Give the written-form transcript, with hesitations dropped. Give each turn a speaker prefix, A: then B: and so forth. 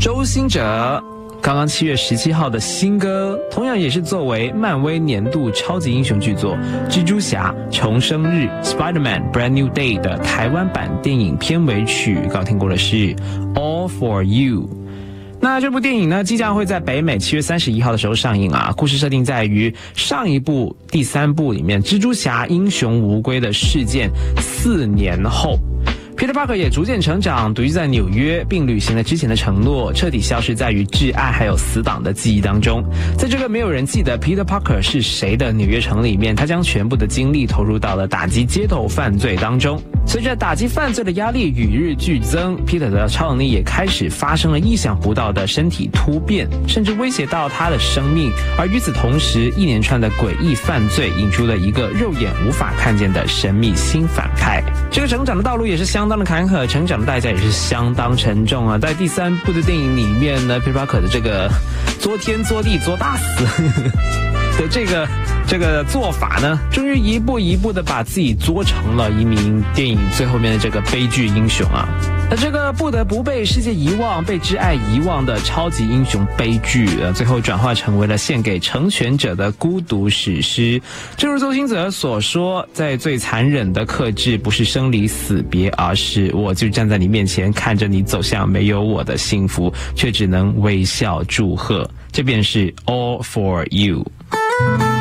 A: 周兴哲刚刚7月17号的新歌，同样也是作为漫威年度超级英雄巨作《蜘蛛侠重生日》 Spider-Man Brand New Day 的台湾版电影片尾曲，刚刚听过的是 All For You。那这部电影呢，即将会在北美7月31号的时候上映啊。故事设定在于上一部第3部里面蜘蛛侠英雄无归的事件4年后。Peter Parker 也逐渐成长，独居在纽约，并履行了之前的承诺，彻底消失在于挚爱还有死党的记忆当中。在这个没有人记得 Peter Parker 是谁的纽约城里面，他将全部的精力投入到了打击街头犯罪当中。随着打击犯罪的压力与日俱增， Peter 的超能力也开始发生了意想不到的身体突变，甚至威胁到他的生命。而与此同时，一连串的诡异犯罪引出了一个肉眼无法看见的神秘新反派。这个成长的道路也是相当的坎坷，成长的代价也是相当沉重啊。在第3部的电影里面呢， Peter Parker 的这个作天作地作大死的这个做法呢，终于一步一步的把自己作成了一名电影最后面的这个悲剧英雄啊。那这个不得不被世界遗忘、被挚爱遗忘的超级英雄悲剧，最后转化成为了献给成全者的孤独史诗。正如周兴哲所说，在最残忍的克制，不是生离死别，而是我就站在你面前，看着你走向没有我的幸福，却只能微笑祝贺。这便是 All For You。